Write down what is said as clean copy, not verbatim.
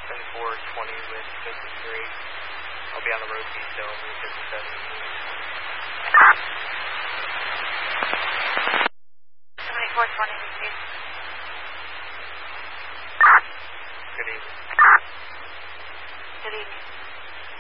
7420 with Business 3. I'll be on the road detail with Business 7. 7420 received. Good evening. Good evening.